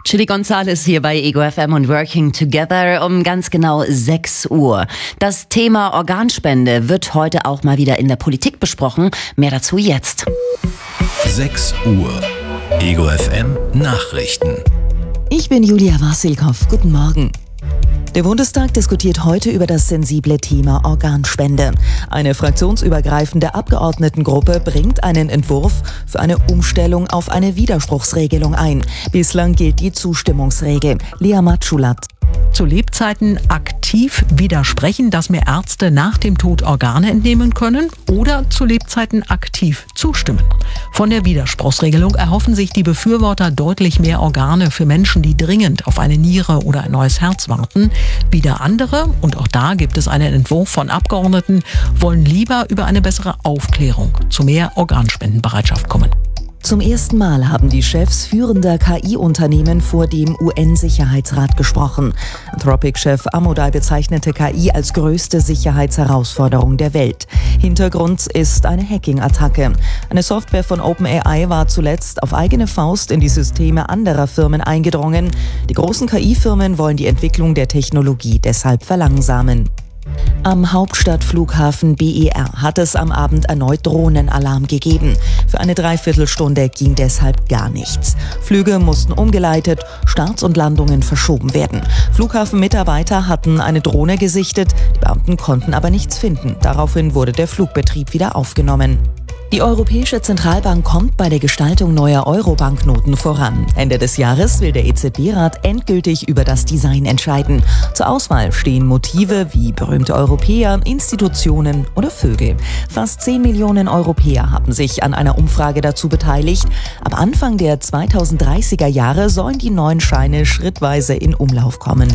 Chili Gonzales hier bei Ego FM und Working Together um ganz genau 6 Uhr. Das Thema Organspende wird heute auch mal wieder in der Politik besprochen. Mehr dazu jetzt. 6 Uhr. Ego FM Nachrichten. Ich bin Julia Wassilkow. Guten Morgen. Der Bundestag diskutiert heute über das sensible Thema Organspende. Eine fraktionsübergreifende Abgeordnetengruppe bringt einen Entwurf für eine Umstellung auf eine Widerspruchsregelung ein. Bislang gilt die Zustimmungsregel. Lea Matschulat. Zu Lebzeiten aktiv widersprechen, dass mir Ärzte nach dem Tod Organe entnehmen können, oder zu Lebzeiten aktiv zustimmen. Von der Widerspruchsregelung erhoffen sich die Befürworter deutlich mehr Organe für Menschen, die dringend auf eine Niere oder ein neues Herz warten. Wieder andere, und auch da gibt es einen Entwurf von Abgeordneten, wollen lieber über eine bessere Aufklärung zu mehr Organspendenbereitschaft kommen. Zum ersten Mal haben die Chefs führender KI-Unternehmen vor dem UN-Sicherheitsrat gesprochen. Anthropic-Chef Amodei bezeichnete KI als größte Sicherheitsherausforderung der Welt. Hintergrund ist eine Hacking-Attacke. Eine Software von OpenAI war zuletzt auf eigene Faust in die Systeme anderer Firmen eingedrungen. Die großen KI-Firmen wollen die Entwicklung der Technologie deshalb verlangsamen. Am Hauptstadtflughafen BER hat es am Abend erneut Drohnenalarm gegeben. Für eine Dreiviertelstunde ging deshalb gar nichts. Flüge mussten umgeleitet, Starts und Landungen verschoben werden. Flughafenmitarbeiter hatten eine Drohne gesichtet, die Beamten konnten aber nichts finden. Daraufhin wurde der Flugbetrieb wieder aufgenommen. Die Europäische Zentralbank kommt bei der Gestaltung neuer Euro-Banknoten voran. Ende des Jahres will der EZB-Rat endgültig über das Design entscheiden. Zur Auswahl stehen Motive wie berühmte Europäer, Institutionen oder Vögel. Fast 10 Millionen Europäer haben sich an einer Umfrage dazu beteiligt. Ab Anfang der 2030er Jahre sollen die neuen Scheine schrittweise in Umlauf kommen.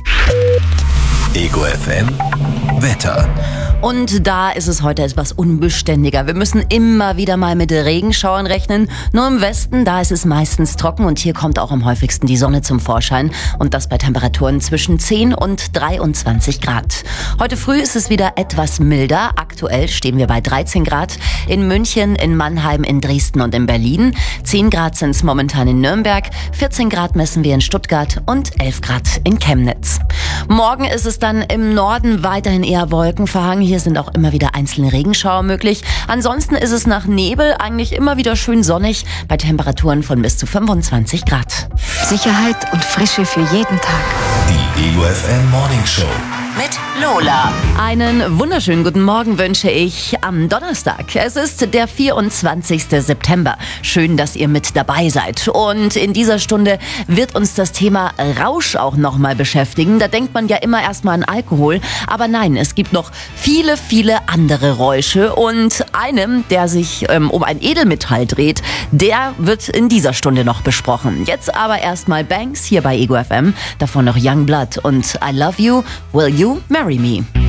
Ego FM Wetter. Und da ist es heute etwas unbeständiger. Wir müssen immer wieder mal mit Regenschauern rechnen. Nur im Westen, da ist es meistens trocken und hier kommt auch am häufigsten die Sonne zum Vorschein. Und das bei Temperaturen zwischen 10 und 23 Grad. Heute früh ist es wieder etwas milder. Aktuell stehen wir bei 13 Grad in München, in Mannheim, in Dresden und in Berlin. 10 Grad sind es momentan in Nürnberg. 14 Grad messen wir in Stuttgart und 11 Grad in Chemnitz. Morgen ist es dann im Norden weiterhin eher wolkenverhangen. Hier sind auch immer wieder einzelne Regenschauer möglich. Ansonsten ist es nach Nebel eigentlich immer wieder schön sonnig bei Temperaturen von bis zu 25 Grad. Sicherheit und Frische für jeden Tag. Die Ego FM Morning Show. Mit Lola. Einen wunderschönen guten Morgen wünsche ich am Donnerstag. Es ist der 24. September. Schön, dass ihr mit dabei seid. Und in dieser Stunde wird uns das Thema Rausch auch nochmal beschäftigen. Da denkt man ja immer erstmal an Alkohol. Aber nein, es gibt noch viele, viele andere Räusche. Und einem, der sich um ein Edelmetall dreht, der wird in dieser Stunde noch besprochen. Jetzt aber erstmal Banks hier bei Ego FM. Davon noch Youngblood und I Love You, Will You Marry Me?